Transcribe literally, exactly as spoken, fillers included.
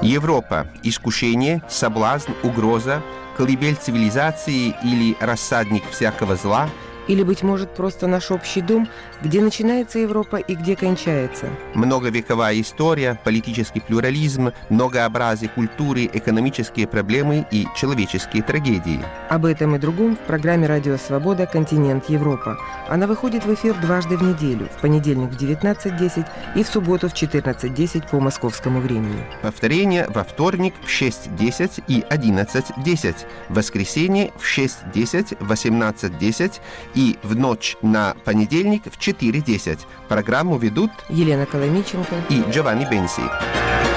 Европа – искушение, соблазн, угроза, колыбель цивилизации или рассадник всякого зла? Или, быть может, просто наш общий дом, где начинается Европа и где кончается? Многовековая история, политический плюрализм, многообразие культуры, экономические проблемы и человеческие трагедии. Об этом и другом в программе «Радио Свобода. Континент Европа». Она выходит в эфир дважды в неделю, в понедельник в девятнадцать десять и в субботу в четырнадцать десять по московскому времени. Повторение во вторник в шесть десять и одиннадцать десять, в воскресенье в шесть десять, восемнадцать десять и в ночь на понедельник в четыре десять. Программу ведут Елена Коломиченко и Джованни Бенси.